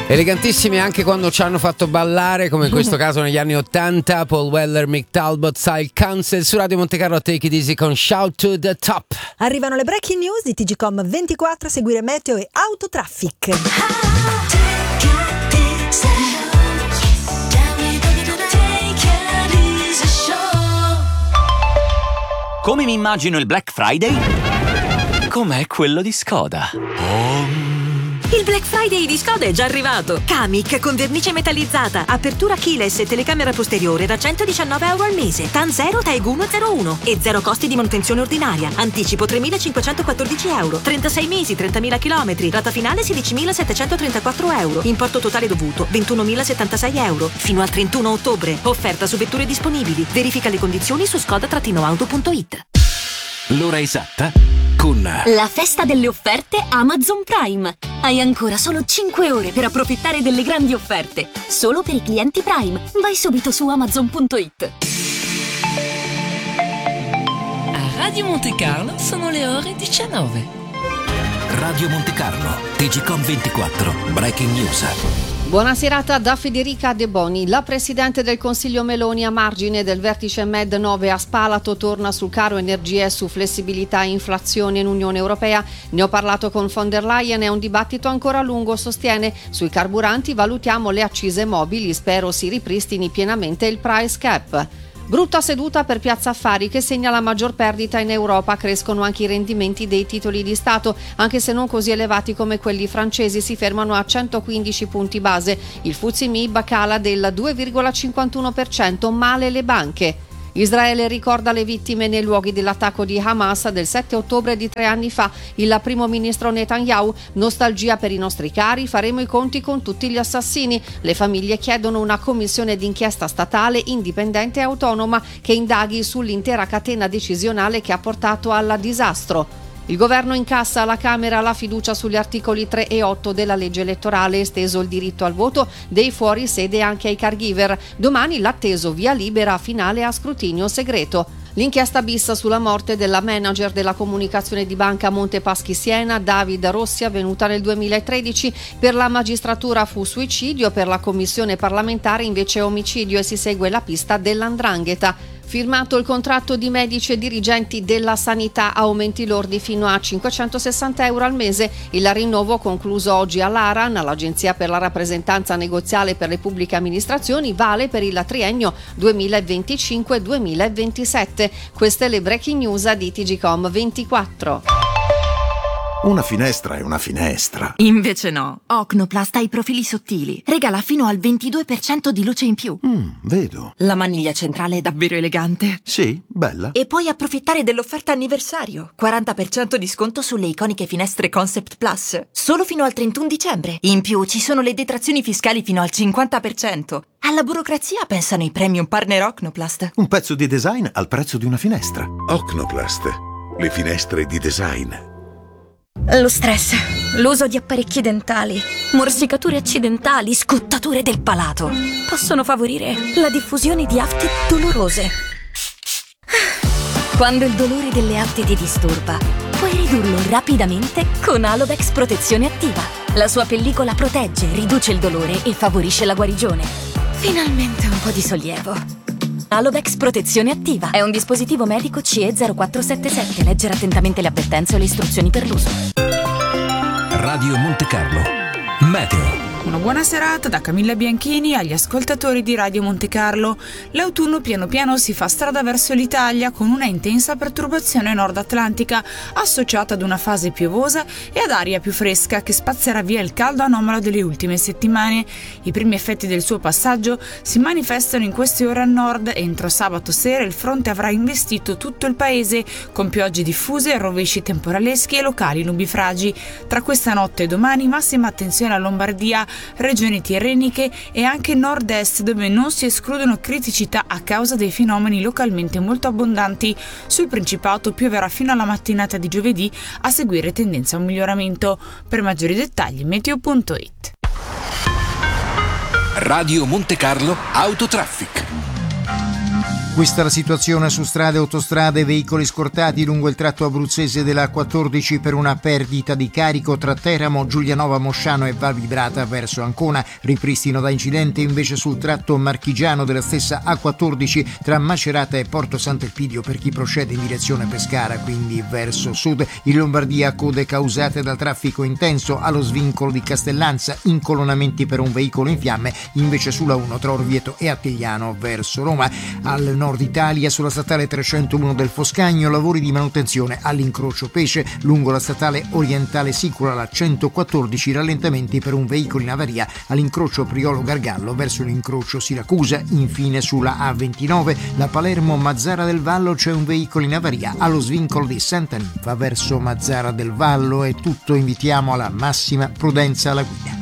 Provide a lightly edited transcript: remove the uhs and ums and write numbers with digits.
Elegantissimi anche quando ci hanno fatto ballare, come in questo caso negli anni 80. Paul Weller, Mick Talbot, Sile Council su Radio Monte Carlo. Take it easy con Shout to the Top. Arrivano le breaking news di TGcom 24, a seguire meteo e autotraffic. Come mi immagino il Black Friday? Com'è quello di Skoda. Il Black Friday di Skoda è già arrivato. Kamiq con vernice metallizzata, apertura keyless e telecamera posteriore da €119 al mese. TAN 0 Taigun 01 e zero costi di manutenzione ordinaria. Anticipo €3.514. 36 mesi, 30.000 km. Rata finale €16.734. Importo totale dovuto €21.076. Fino al 31 ottobre. Offerta su vetture disponibili. Verifica le condizioni su skoda-auto.it. L'ora esatta con la festa delle offerte Amazon Prime. Hai ancora solo 5 ore per approfittare delle grandi offerte. Solo per i clienti Prime. Vai subito su Amazon.it. A Radio Monte Carlo sono le ore 19. Radio Monte Carlo, TGcom 24, Breaking News. Buona serata da Federica De Boni. La Presidente del Consiglio Meloni, a margine del vertice Med 9 a Spalato, torna sul caro energia e su flessibilità e inflazione in Unione Europea. Ne ho parlato con von der Leyen, è un dibattito ancora lungo, sostiene. Sui carburanti valutiamo le accise mobili, spero si ripristini pienamente il price cap. Brutta seduta per Piazza Affari, che segna la maggior perdita in Europa. Crescono anche i rendimenti dei titoli di Stato, anche se non così elevati come quelli francesi, si fermano a 115 punti base. Il FTSE MIB cala del 2,51%, male le banche. Israele ricorda le vittime nei luoghi dell'attacco di Hamas del 7 ottobre di 3 anni fa. Il primo ministro Netanyahu: nostalgia per i nostri cari, faremo i conti con tutti gli assassini. Le famiglie chiedono una commissione d'inchiesta statale indipendente e autonoma che indaghi sull'intera catena decisionale che ha portato al disastro. Il governo incassa alla Camera la fiducia sugli articoli 3 e 8 della legge elettorale, esteso il diritto al voto dei fuori sede anche ai caregiver. Domani l'atteso via libera finale a scrutinio segreto. L'inchiesta bis sulla morte della manager della comunicazione di Banca Monte Paschi Siena, David Rossi, avvenuta nel 2013. Per la magistratura fu suicidio, per la commissione parlamentare invece omicidio, e si segue la pista dell''ndrangheta. Firmato il contratto di medici e dirigenti della sanità, aumenti lordi fino a €560 al mese. Il rinnovo concluso oggi all'ARAN, l'Agenzia per la rappresentanza negoziale per le pubbliche amministrazioni, vale per il triennio 2025-2027. Queste le breaking news di TGcom 24. Una finestra è una finestra. Invece no. Ocnoplast ha i profili sottili. Regala fino al 22% di luce in più. Vedo. La maniglia centrale è davvero elegante. Sì, bella. E puoi approfittare dell'offerta anniversario. 40% di sconto sulle iconiche finestre Concept Plus. Solo fino al 31 dicembre. In più ci sono le detrazioni fiscali fino al 50%. Alla burocrazia pensano i premium partner Ocnoplast. Un pezzo di design al prezzo di una finestra. Ocnoplast, le finestre di design. Lo stress, l'uso di apparecchi dentali, morsicature accidentali, scottature del palato possono favorire la diffusione di afti dolorose. Quando il dolore delle afti ti disturba, puoi ridurlo rapidamente con Alodex Protezione Attiva. La sua pellicola protegge, riduce il dolore e favorisce la guarigione. Finalmente un po' di sollievo. Alodex Protezione Attiva è un dispositivo medico CE 0477. Leggere attentamente le avvertenze o le istruzioni per l'uso. Radio Monte Carlo, meteo. Una buona serata da Camilla Bianchini agli ascoltatori di Radio Monte Carlo. L'autunno piano piano si fa strada verso l'Italia con una intensa perturbazione nord atlantica associata ad una fase piovosa e ad aria più fresca che spazzerà via il caldo anomalo delle ultime settimane. I primi effetti del suo passaggio si manifestano in queste ore a nord. Entro sabato sera il fronte avrà investito tutto il paese con piogge diffuse, rovesci temporaleschi e locali nubifragi. Tra questa notte e domani massima attenzione a Lombardia, regioni tirreniche e anche nord-est, dove non si escludono criticità a causa dei fenomeni localmente molto abbondanti. Sul Principato pioverà fino alla mattinata di giovedì, a seguire tendenza a un miglioramento. Per maggiori dettagli meteo.it. Radio Monte Carlo Autotraffic. Questa è la situazione su strade e autostrade, veicoli scortati lungo il tratto abruzzese della A14 per una perdita di carico tra Teramo, Giulianova, Mosciano e Val Vibrata verso Ancona. Ripristino da incidente invece sul tratto marchigiano della stessa A14 tra Macerata e Porto Sant'Elpidio per chi procede in direzione Pescara, quindi verso sud. In Lombardia code causate dal traffico intenso allo svincolo di Castellanza, incolonnamenti per un veicolo in fiamme invece sulla 1 tra Orvieto e Attigliano verso Roma. Al Nord Italia sulla statale 301 del Foscagno lavori di manutenzione all'incrocio Pesce, lungo la statale orientale Sicula la 114 rallentamenti per un veicolo in avaria all'incrocio Priolo Gargallo verso l'incrocio Siracusa. Infine sulla A29 la Palermo Mazzara del Vallo c'è un veicolo in avaria allo svincolo di Santa Ninfa verso Mazzara del Vallo. È tutto, invitiamo alla massima prudenza alla guida.